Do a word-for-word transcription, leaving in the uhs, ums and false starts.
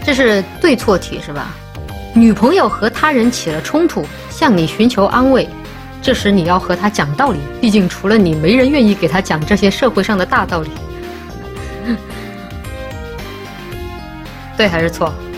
这是对错题是吧？女朋友和他人起了冲突，向你寻求安慰，这时你要和他讲道理，毕竟除了你，没人愿意给他讲这些社会上的大道理。对还是错？